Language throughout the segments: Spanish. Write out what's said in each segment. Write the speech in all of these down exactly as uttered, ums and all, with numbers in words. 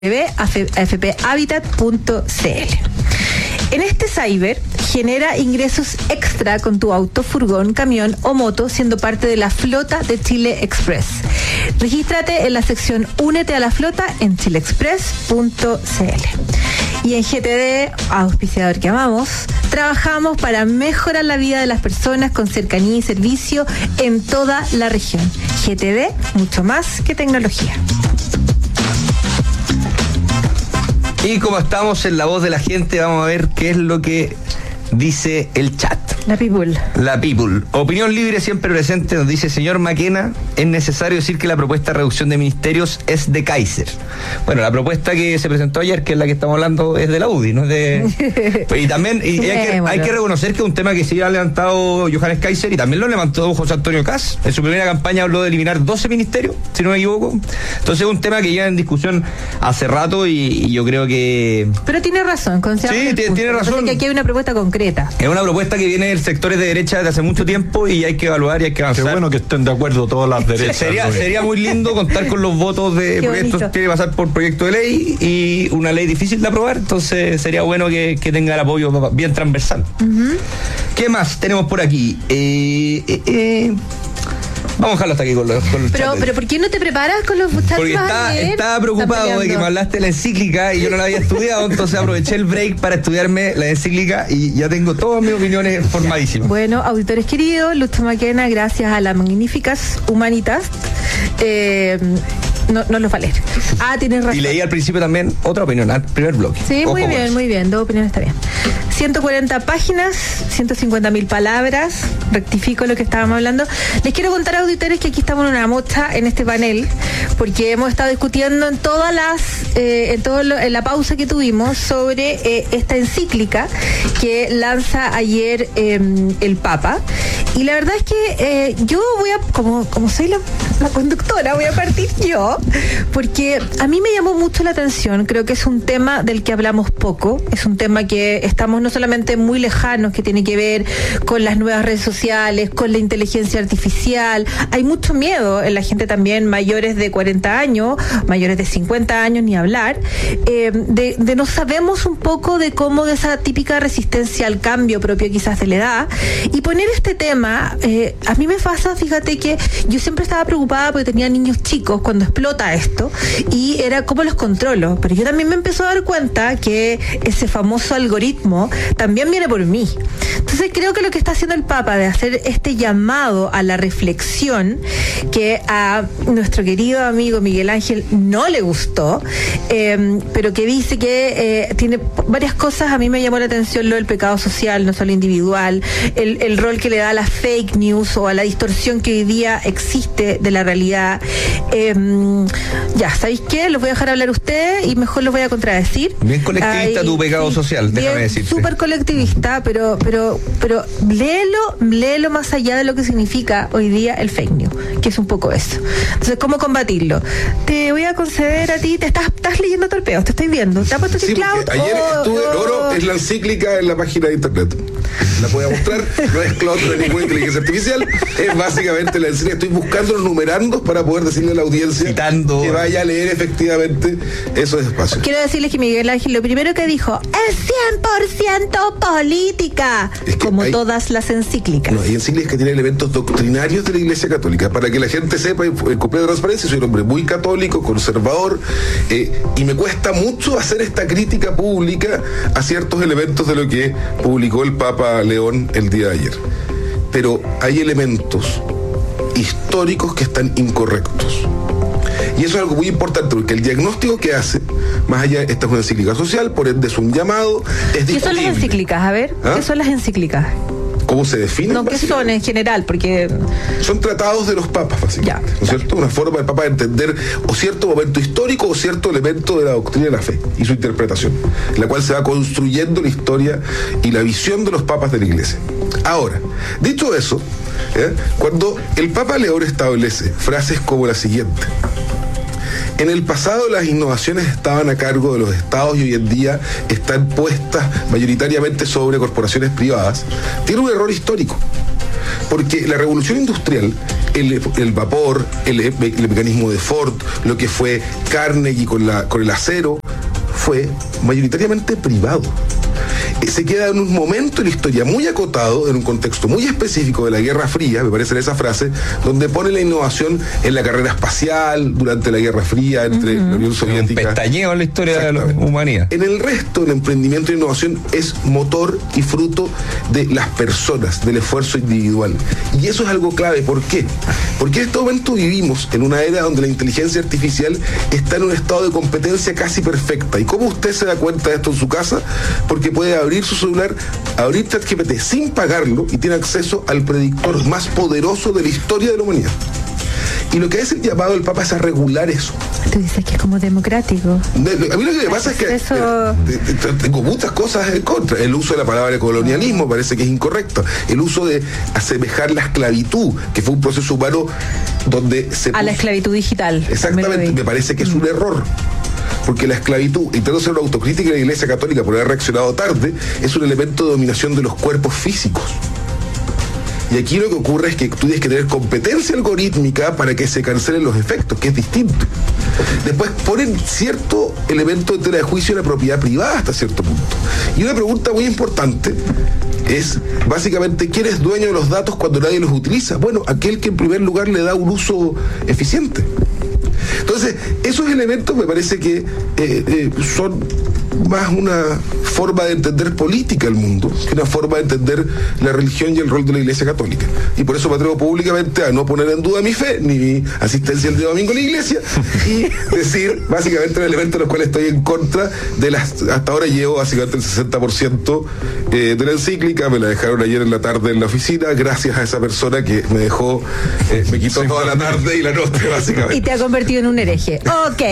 a f p habitat punto c l. En este cyber, genera ingresos extra con tu auto, furgón, camión o moto, siendo parte de la flota de Chile Express. Regístrate en la sección Únete a la flota en chile express punto c l. Y en G T D, auspiciador que amamos, trabajamos para mejorar la vida de las personas con cercanía y servicio en toda la región. G T D, mucho más que tecnología. Y como estamos en la voz de la gente, vamos a ver qué es lo que dice el chat. La people. La people. Opinión libre siempre presente, nos dice: señor Maquena, es necesario decir que la propuesta de reducción de ministerios es de Kaiser. Bueno, la propuesta que se presentó ayer, que es la que estamos hablando, es de la U D I, no es de... y también y hay, que, hay que reconocer que es un tema que sí ha levantado Johannes Kaiser y también lo levantó José Antonio Kast. En su primera campaña habló de eliminar doce ministerios, si no me equivoco. Entonces es un tema que lleva en discusión hace rato y, y yo creo que... Pero tiene razón, con sí, tiene, tiene razón. Que aquí hay una propuesta concreta. Es una propuesta que viene de sectores de derecha desde hace mucho tiempo y hay que evaluar y hay que avanzar. Qué bueno que estén de acuerdo todas las derechas. Sería, sería muy lindo contar con los votos de proyectos que pasar por proyecto de ley y una ley difícil de aprobar, entonces sería bueno que, que tenga el apoyo bien transversal. Uh-huh. ¿Qué más tenemos por aquí? Eh, eh, eh. Vamos a dejarlo hasta aquí con los, con los pero, pero ¿por qué no te preparas con los muchachos? Porque está, estaba preocupado de que me hablaste de la encíclica y yo no la había estudiado, entonces aproveché el break para estudiarme la encíclica y ya tengo todas mis opiniones formadísimas. Bueno, auditores queridos, Lucho Maquena, gracias a las magníficas Humanitas, eh, no, no los va a leer. Ah, tienes razón. Y leí al principio también otra opinión, al primer bloque. Sí, Ojo muy bien, eso. muy bien, dos opiniones está bien. ciento cuarenta páginas, ciento cincuenta mil palabras, rectifico lo que estábamos hablando. Les quiero contar, auditores, que aquí estamos en una mocha en este panel, porque hemos estado discutiendo en todas las, eh, en todo lo, en la pausa que tuvimos sobre eh, esta encíclica que lanza ayer eh, el Papa. Y la verdad es que eh, yo voy a, como, como soy la, la conductora, voy a partir yo, porque a mí me llamó mucho la atención, creo que es un tema del que hablamos poco, es un tema que estamos no solamente muy lejanos, que tiene que ver con las nuevas redes sociales, con la inteligencia artificial, hay mucho miedo en la gente también, mayores de cuarenta años, mayores de cincuenta años, ni hablar, eh, de, de no sabemos un poco de cómo de esa típica resistencia al cambio propio quizás de la edad, y poner este tema Eh, a mí me pasa, fíjate que yo siempre estaba preocupada porque tenía niños chicos cuando explota esto y era cómo los controlo, pero yo también me empecé a dar cuenta que ese famoso algoritmo también viene por mí. Entonces creo que lo que está haciendo el Papa de hacer este llamado a la reflexión, que a nuestro querido amigo Miguel Ángel no le gustó, eh, pero que dice que eh, tiene varias cosas. A mí me llamó la atención lo del pecado social, no solo individual, el, el rol que le da a la fake news o a la distorsión que hoy día existe de la realidad. Eh, ya, ¿sabéis qué? Los voy a dejar hablar a ustedes y mejor los voy a contradecir. Bien colectivista Ay, tu pecado sí, social, déjame decirte. Súper colectivista, pero, pero, pero léelo, léelo más allá de lo que significa hoy día el fake news, que es un poco eso. Entonces, ¿cómo combatirlo? Te voy a conceder a ti, te estás, estás leyendo torpeos, te estoy viendo. ¿Te has puesto sí, cloud? Ayer oh, estuve, oh, oro, es la encíclica en la página de internet. La voy a mostrar, no es cloud, no es ninguna inteligencia artificial, es básicamente la encíclica. Estoy buscando los numerandos para poder decirle a la audiencia Citando. que vaya a leer efectivamente esos espacios. Quiero decirles que Miguel Ángel lo primero que dijo es cien por ciento política, es como hay, todas las encíclicas. No, hay encíclicas que tienen elementos doctrinarios de la Iglesia Católica, para que la gente sepa en completa transparencia. Soy un hombre muy católico, conservador, eh, y me cuesta mucho hacer esta crítica pública a ciertos elementos de lo que publicó el Papa León el día de ayer. Pero hay elementos históricos que están incorrectos. Y eso es algo muy importante, porque el diagnóstico que hace, más allá, esta es una encíclica social, por ende es un llamado, es discutible. ¿Qué son las encíclicas? A ver, ¿Ah? ¿qué son las encíclicas? ¿Cómo se definen? No, ¿qué son en general? Porque son tratados de los papas, básicamente. Ya, ¿no es cierto? Una forma del Papa de entender o cierto momento histórico o cierto elemento de la doctrina de la fe y su interpretación, la cual se va construyendo la historia y la visión de los papas de la Iglesia. Ahora, dicho eso, ¿eh? cuando el Papa León establece frases como la siguiente: en el pasado las innovaciones estaban a cargo de los estados y hoy en día están puestas mayoritariamente sobre corporaciones privadas, tiene un error histórico. Porque la revolución industrial el, el vapor, el, el mecanismo de Ford, lo que fue Carnegie con, la, con el acero, fue mayoritariamente privado. Se queda en un momento en la historia muy acotado, en un contexto muy específico de la Guerra Fría, me parece en esa frase, donde pone la innovación en la carrera espacial durante la Guerra Fría entre uh-huh. la Unión Soviética. Un pestañeo en la historia de la humanidad. En el resto, el emprendimiento e innovación es motor y fruto de las personas, del esfuerzo individual. Y eso es algo clave. ¿Por qué? Porque en este momento vivimos en una era donde la inteligencia artificial está en un estado de competencia casi perfecta. ¿Y cómo usted se da cuenta de esto en su casa? Porque puede abrir su celular, abrir ChatGPT sin pagarlo y tiene acceso al predictor más poderoso de la historia de la humanidad. Y lo que hace el llamado del Papa es a regular eso. Tú dices que es como democrático. A mí lo que me pasa es que eso... mira, tengo muchas cosas en contra. El uso de la palabra colonialismo parece que es incorrecto. El uso de asemejar la esclavitud, que fue un proceso humano donde se a puso... la esclavitud digital. Exactamente, me parece que es un error. Porque la esclavitud, intentando hacer una autocrítica de la Iglesia Católica por haber reaccionado tarde, es un elemento de dominación de los cuerpos físicos. Y aquí lo que ocurre es que tú tienes que tener competencia algorítmica para que se cancelen los efectos, que es distinto. Después ponen cierto elemento de tela de juicio en la propiedad privada hasta cierto punto. Y una pregunta muy importante es, básicamente, ¿quién es dueño de los datos cuando nadie los utiliza? Bueno, aquel que en primer lugar le da un uso eficiente. Entonces, esos elementos me parece que eh, eh, son más una forma de entender política el mundo que una forma de entender la religión y el rol de la Iglesia Católica. Y por eso me atrevo públicamente a no poner en duda mi fe ni mi asistencia el día domingo a la iglesia y decir básicamente el elemento en los cuales estoy en contra de las... Hasta ahora llevo básicamente el sesenta por ciento eh, de la encíclica, me la dejaron ayer en la tarde en la oficina gracias a esa persona que me dejó, eh, me quitó toda la tarde y la noche básicamente. Y te ha convertido en un hereje. Ok.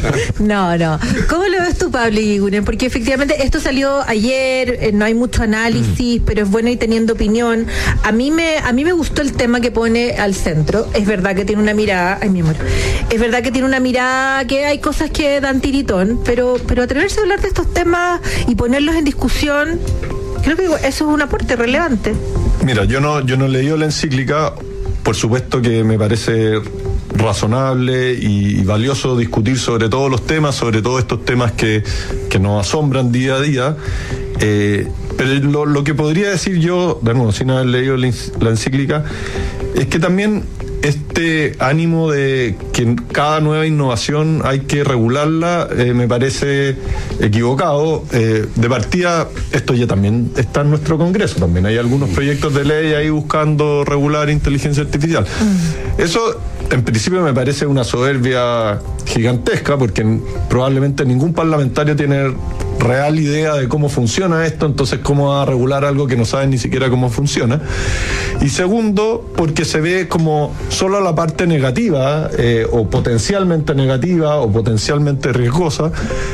No, no. ¿Cómo lo ves tú, Pablo Ygunen? Porque efectivamente esto salió ayer, eh, no hay mucho análisis, mm. pero es bueno ir teniendo opinión. A mí me a mí me gustó el tema que pone al centro. Es verdad que tiene una mirada, ay mi amor, es verdad que tiene una mirada que hay cosas que dan tiritón, pero pero atreverse a hablar de estos temas y ponerlos en discusión, creo que eso es un aporte relevante. Mira, yo no yo no leí la encíclica, por supuesto que me parece razonable y, y valioso discutir sobre todos los temas, sobre todos estos temas que, que nos asombran día a día. Eh, pero lo, lo que podría decir yo, de nuevo, sin haber leído la, la encíclica, es que también este ánimo de que cada nueva innovación hay que regularla, eh, me parece equivocado. Eh, de partida, esto ya también está en nuestro Congreso, también hay algunos proyectos de ley ahí buscando regular inteligencia artificial. Mm. Eso, en principio, me parece una soberbia gigantesca, porque probablemente ningún parlamentario tiene real idea de cómo funciona esto, entonces cómo va a regular algo que no saben ni siquiera cómo funciona. Y segundo, porque se ve como solo la parte negativa, eh, o potencialmente negativa, o potencialmente riesgosa,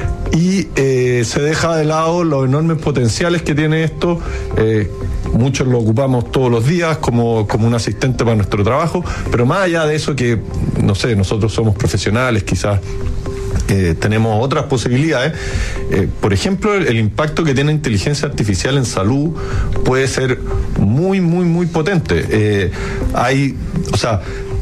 y eh, se deja de lado los enormes potenciales que tiene esto. Eh, muchos lo ocupamos todos los días como, como un asistente para nuestro trabajo, pero más allá de eso, que no sé, nosotros somos profesionales, quizás Eh, tenemos otras posibilidades. Eh, por ejemplo, el, el impacto que tiene inteligencia artificial en salud puede ser muy, muy, muy potente. Eh, hay, o sea,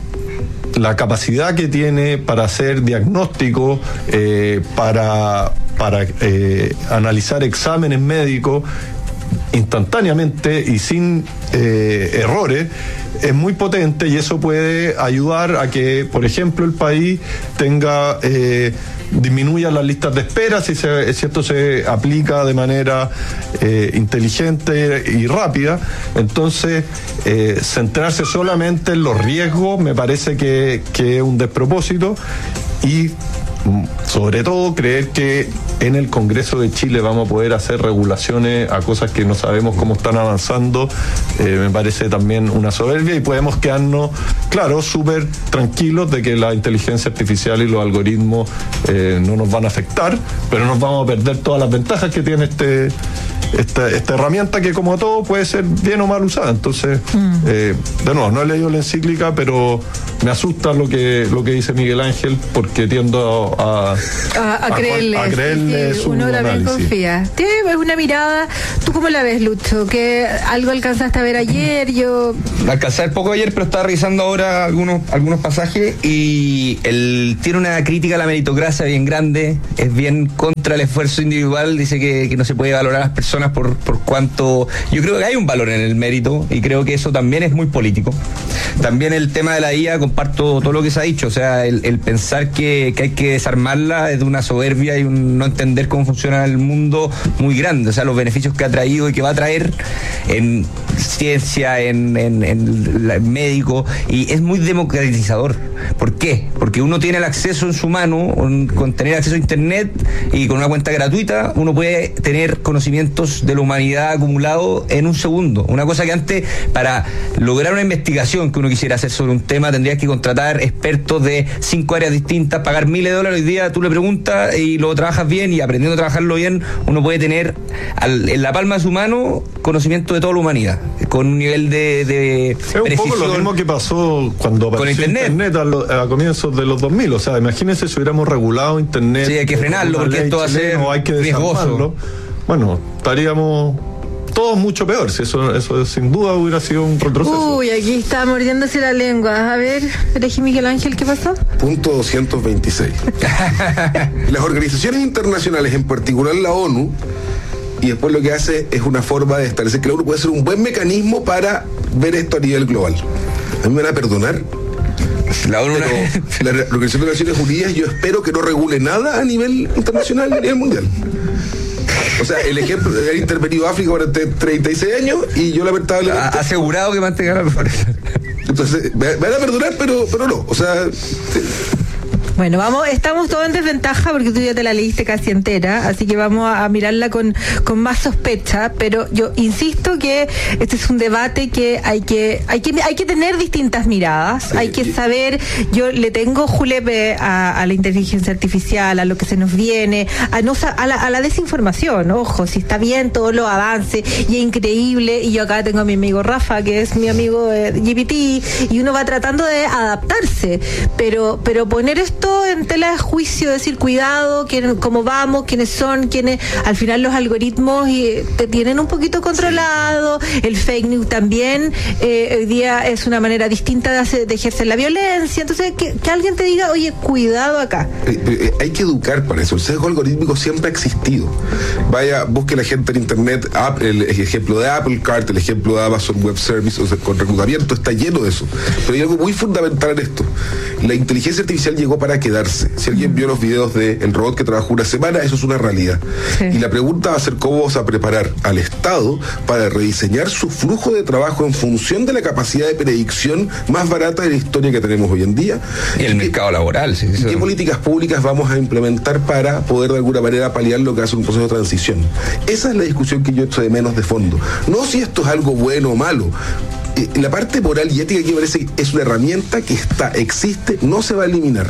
la capacidad que tiene para hacer diagnóstico, eh, para, para eh, analizar exámenes médicos instantáneamente y sin eh, errores, es muy potente, y eso puede ayudar a que, por ejemplo, el país tenga eh, disminuya las listas de espera si, se, si esto se aplica de manera eh, inteligente y rápida. Entonces, eh, centrarse solamente en los riesgos me parece que, que es un despropósito, y sobre todo creer que en el Congreso de Chile vamos a poder hacer regulaciones a cosas que no sabemos cómo están avanzando, eh, me parece también una soberbia, y podemos quedarnos, claro, súper tranquilos de que la inteligencia artificial y los algoritmos eh, no nos van a afectar, pero nos vamos a perder todas las ventajas que tiene este esta, esta herramienta que, como todo, puede ser bien o mal usada. Entonces, mm. eh, de nuevo, no he leído la encíclica, pero me asusta lo que lo que dice Miguel Ángel, porque tiendo a, a, a, a creerle. A creerle sí, su uno también análisis. Confía. Tienes una mirada. ¿Tú cómo la ves, Lucho? ¿Que algo alcanzaste a ver ayer? Yo. Alcancé a ver poco ayer, pero estaba revisando ahora algunos, algunos pasajes y él tiene una crítica a la meritocracia bien grande, es bien contra el esfuerzo individual, dice que, que no se puede valorar a las personas por, por cuánto. Yo creo que hay un valor en el mérito y creo que eso también es muy político. También el tema de la I A, comparto todo lo que se ha dicho, o sea, el, el pensar que, que hay que desarmarla es de una soberbia y un no entender cómo funciona el mundo muy grande, o sea, los beneficios que ha traído y que va a traer en ciencia, en, en, en, en médico, y es muy democratizador. ¿Por qué? Porque uno tiene el acceso en su mano, un, con tener acceso a internet y con una cuenta gratuita, uno puede tener conocimientos de la humanidad acumulado en un segundo. Una cosa que antes, para lograr una investigación que uno quisiera hacer sobre un tema, tendrías que contratar expertos de cinco áreas distintas, pagar miles de dólares. Hoy día tú le preguntas y lo trabajas bien, y aprendiendo a trabajarlo bien, uno puede tener al, en la palma de su mano conocimiento de toda la humanidad, con un nivel de, de es un precisión. Poco lo mismo que pasó cuando apareció internet, internet a, lo, a comienzos de los dos mil. O sea, imagínense si hubiéramos regulado internet. Sí, hay que frenarlo porque esto va a ser hay que riesgoso. Bueno, estaríamos todos mucho peor. Si eso, eso sin duda hubiera sido un retroceso. Uy, aquí está mordiéndose la lengua. A ver, Regí Miguel Ángel, ¿qué pasó? Punto doscientos veintiséis. Las organizaciones internacionales, en particular la ONU, y después lo que hace es una forma de establecer que la ONU puede ser un buen mecanismo para ver esto a nivel global. A mí me van a perdonar. La ONU pero la Organización de Naciones Unidas, yo espero que no regule nada a nivel internacional ni a nivel mundial. O sea, el ejemplo, ha intervenido África durante treinta y seis años y yo lamentablemente... Ha asegurado que mantenga la mejor. Entonces, me, me van a perdonar, pero, pero no. O sea... Bueno, vamos, estamos todos en desventaja porque tú ya te la leíste casi entera, así que vamos a, a mirarla con, con más sospecha, pero yo insisto que este es un debate que hay que, hay que, hay que tener distintas miradas, sí, hay que saber, yo le tengo julepe a, a la inteligencia artificial, a lo que se nos viene, a no a la, a la desinformación, ojo, si está bien todos los avances y es increíble, y yo acá tengo a mi amigo Rafa, que es mi amigo de G P T, y uno va tratando de adaptarse, pero, pero poner esto en tela de juicio, decir cuidado, quién, cómo vamos, quiénes son, quiénes, al final los algoritmos y, te tienen un poquito controlado, el fake news también, eh, hoy día es una manera distinta de, hacer, de ejercer la violencia, entonces que, que alguien te diga, oye, cuidado acá. Eh, eh, hay que educar para eso, el sesgo algorítmico siempre ha existido. Vaya, busque la gente en internet, Apple, el ejemplo de Apple Card, el ejemplo de Amazon Web Services, o sea, con reclutamiento está lleno de eso, pero hay algo muy fundamental en esto, la inteligencia artificial llegó para quedarse. Si alguien vio los videos de el robot que trabajó una semana, eso es una realidad. Sí. Y la pregunta va a ser cómo vamos a preparar al Estado para rediseñar su flujo de trabajo en función de la capacidad de predicción más barata de la historia que tenemos hoy en día. Y el y mercado qué, laboral. Sí, ¿Y qué políticas públicas vamos a implementar para poder de alguna manera paliar lo que hace un proceso de transición? Esa es la discusión que yo echo de menos de fondo. No si esto es algo bueno o malo. La parte moral y ética que me parece es una herramienta que está, existe, no se va a eliminar.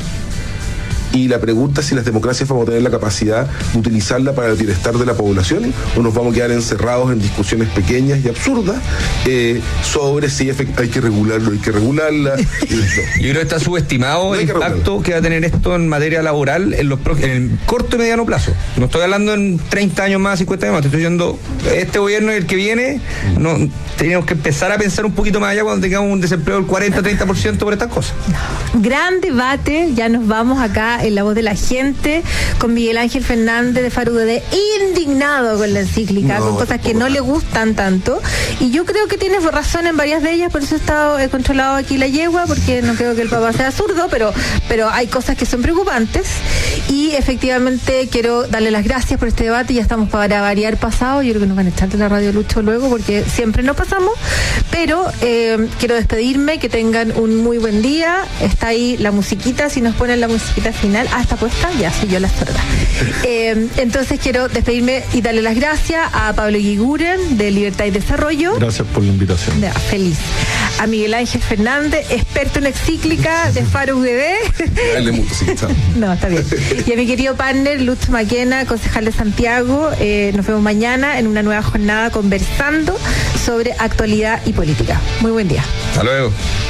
Y la pregunta es si las democracias vamos a tener la capacidad de utilizarla para el bienestar de la población o nos vamos a quedar encerrados en discusiones pequeñas y absurdas eh, sobre si hay que regularlo, hay que regularla. Yo creo que está subestimado no el impacto que, que va a tener esto en materia laboral en, los, en el corto y mediano plazo. No estoy hablando en treinta años más, cincuenta años más, estoy diciendo este gobierno y el que viene, no, tenemos que empezar a pensar un poquito más allá cuando tengamos un desempleo del cuarenta a treinta por ciento por estas cosas. Gran debate, ya nos vamos acá en La Voz de la Gente con Miguel Ángel Fernández de Faro U D D, indignado con la encíclica, no, con cosas que no le gustan tanto, y yo creo que tienes razón en varias de ellas, por eso he estado he controlado aquí la yegua, porque no creo que el papá sea zurdo, pero, pero hay cosas que son preocupantes, y efectivamente quiero darle las gracias por este debate. Ya estamos para variar pasado, yo creo que nos van a echar de la radio Lucho luego, porque siempre nos pasamos, pero eh, quiero despedirme, que tengan un muy buen día. Está ahí la musiquita, si nos ponen la musiquita final. Ah, está puesta, ya soy yo la sorda. Eh, entonces quiero despedirme y darle las gracias a Pablo Guiguren de Libertad y Desarrollo. Gracias por la invitación. Ya, feliz. a Miguel Ángel Fernández, experto en encíclica de Faro U D B. Dale mucho, sí, chao. No, está bien. Y a mi querido partner, Lutz Maquena, concejal de Santiago. Eh, nos vemos mañana en una nueva jornada conversando sobre actualidad y política. Muy buen día. Hasta luego.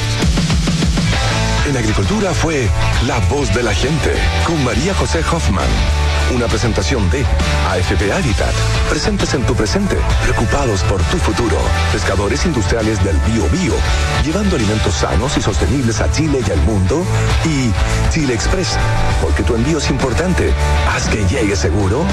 En Agricultura fue La Voz de la Gente con María José Hoffman. Una presentación de A F P Habitat. Presentes en tu presente, preocupados por tu futuro. Pescadores industriales del Bío Bío, llevando alimentos sanos y sostenibles a Chile y al mundo. Y Chile Express, porque tu envío es importante. Haz que llegue seguro